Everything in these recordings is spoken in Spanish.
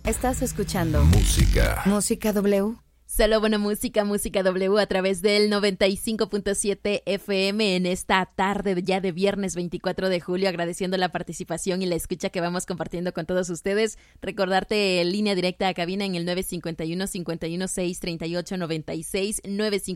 Estás escuchando Música W. Solo buena música, Música W a través del 95.7 FM en esta tarde ya de viernes 24 de julio, agradeciendo la participación y la escucha que vamos compartiendo con todos ustedes. Recordarte línea directa a cabina en el 951-516-3896,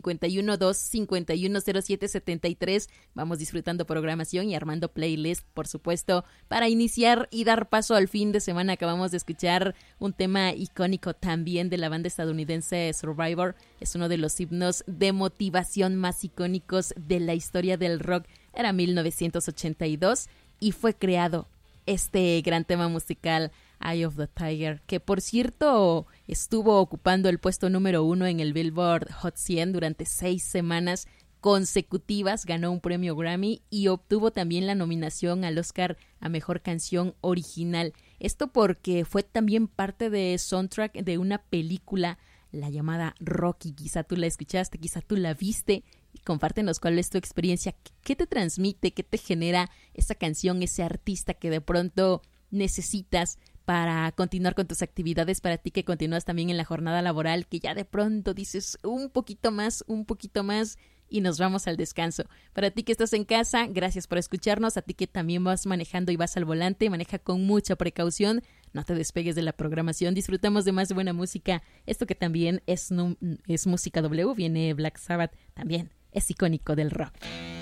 951-251-0773. Vamos disfrutando programación y armando playlist, por supuesto, para iniciar y dar paso al fin de semana. Acabamos de escuchar un tema icónico también de la banda estadounidense Survivor. Es uno de los himnos de motivación más icónicos de la historia del rock. Era 1982 y fue creado este gran tema musical, Eye of the Tiger, que por cierto estuvo ocupando el puesto número 1 en el Billboard Hot 100 durante 6 semanas consecutivas. Ganó un premio Grammy y obtuvo también la nominación al Oscar a Mejor Canción Original. Esto porque fue también parte de soundtrack de una película, la llamada Rocky. Quizá tú la escuchaste, quizá tú la viste. Compártenos cuál es tu experiencia, qué te transmite, qué te genera esa canción, ese artista que de pronto necesitas para continuar con tus actividades, para ti que continúas también en la jornada laboral, que ya de pronto dices un poquito más y nos vamos al descanso. Para ti que estás en casa, gracias por escucharnos. A ti que también vas manejando y vas al volante, maneja con mucha precaución. No te despegues de la programación. Disfrutamos de más buena música. Esto que también es Música W, viene Black Sabbath, también es icónico del rock.